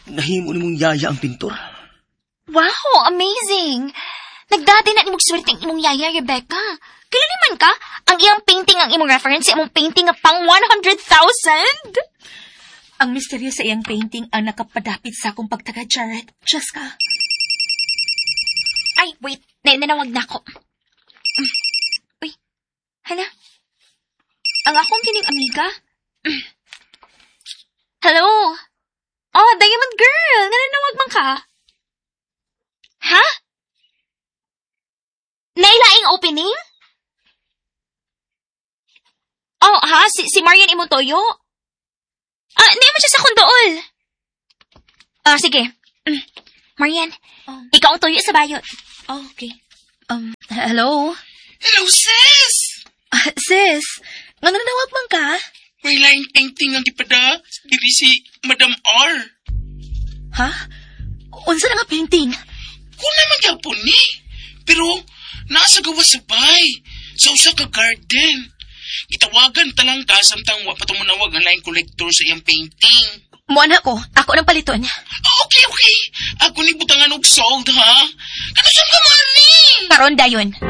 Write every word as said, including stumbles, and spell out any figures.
nahimo nimong yaya ang pintor. Wow, amazing! Nagdati na nimong swerte ang imong yaya, Rebecca. Kailan naman ka? Ang iyang painting ang imong reference sa imong painting nga pang one hundred thousand? Ang misteryo sa iyang painting ang nakapadapit sa akong pagtaga, Jared. Jessica. Ay, wait. Nainanawag na ako. Mm. Uy, hala. Ang akong kining amiga? Mm. Hello? Oh, Diamond Girl. Nananawag man ka? Ha? Nailaing opening? Oh, ha? Si, si Marian Imotoyo? Ah, hindi mo siya sa kondool. Ah, sige. Mm. Marian, Oh. ikaw ang tuyo sa bayot. Oh, okay. Um, hello? Hello, sis! Uh, sis, nga nanawag man ka? May laing painting ang ipada. Dili si Madam R. Ha? Unsa na nga painting? Kung naman yapon ni. Pero, nasa gawa sa bay. Sa usa ka garden. Gitawagan talang ka samtang wa pa tumunawag ang laing kolektor sa iyang painting. Muan ako. Ako ng paliton. Ah, okay, okay. Ako ni butangan og sold, ha? Ano sa kamari? Karon dayon.